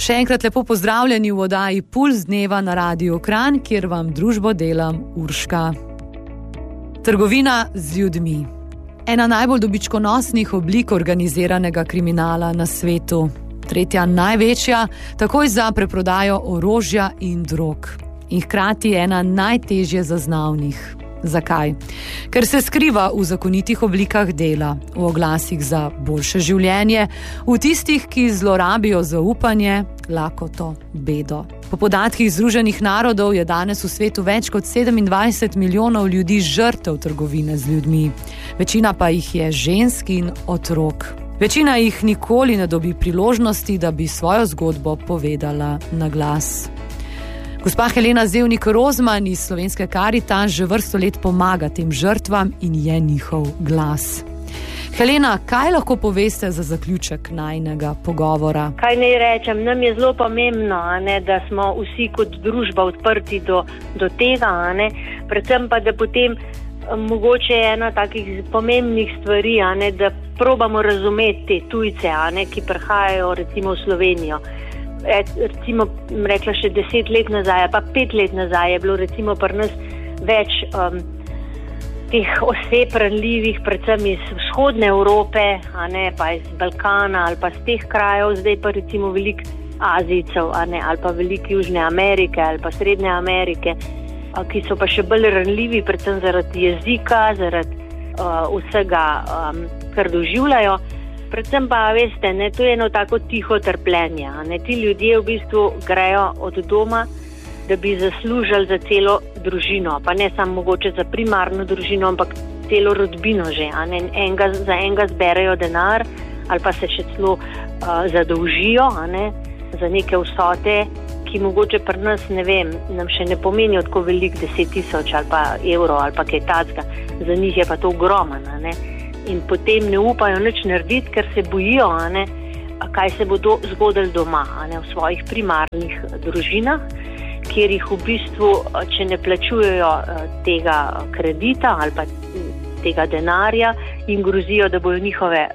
Še enkrat lepo pozdravljeni v oddaji Puls dneva na Radiu Kranj, kjer vam družbo delam Urška. Trgovina z ljudmi. Ena najbolj dobičkonosnih oblik organiziranega kriminala na svetu. Tretja največja, takoj za preprodajo orožja in drog. In hkrati ena najtežje zaznavnih. Zakaj? Ker se skriva v zakonitih oblikah dela, v oglasih za boljše življenje, v tistih, ki zlorabijo zaupanje, lakoto, bedo. Po podatkih Združenih narodov je danes v svetu več kot 27 milijonov ljudi žrtev trgovine z ljudmi. Večina pa jih je žensk in otrok. Večina jih nikoli ne dobi priložnosti, da bi svojo zgodbo povedala na glas. Gospa Helena Zevnik Rozman iz Slovenske Karitas že vrsto let pomaga tem žrtvam in je njihov glas. Helena, kaj lahko poveste za zaključek najinega pogovora? Kaj naj rečem, nam je zelo pomembno, da smo vsi kot družba odprti do tega, predvsem pa, da potem mogoče ena takih pomembnih stvari, da probamo razumeti te tujce, ki prihajajo recimo v Slovenijo. Recimo, rekla še 10 let nazaj, pa 5 let nazaj je bilo recimo pri nas več teh oseb ranljivih, predvsem iz vzhodne Evrope, pa iz Balkana ali pa z teh krajev, zdaj pa recimo veliko Azijcev, ali pa veliko Južne Amerike ali pa Srednje Amerike, ki so pa še bolj ranljivi, predvsem zaradi jezika, zaradi vsega, kar doživljajo. Predvsem pa, veste, to je eno tako tiho trpljenje. Ti ljudje v bistvu grejo od doma, da bi zaslužili za celo družino. Pa ne samo mogoče za primarno družino, ampak celo rodbino že. Za enega zberejo denar ali pa se še celo zadolžijo za neke vsote, ki mogoče pri nas, ne vem, nam še ne pomenijo tako veliko 10.000 ali pa evrov ali pa kaj takega. Za njih je pa to ogromno, In potem ne upajo nič narediti, ker se bojijo, kaj se bo zgodilo doma, v svojih primarnih družinah, kjer jih v bistvu, če ne plačujejo tega kredita ali pa tega denarja, in grozijo, da bojo njihove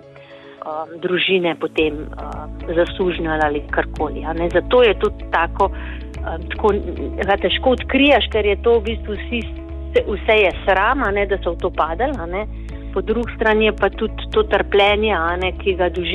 družine potem zasužnjali ali karkoli. Zato je to tako težko odkriješ, ker je to v bistvu vse je sram, da so v to padali, Po drugi strani je pa tudi to trpljenje, ki ga doživijo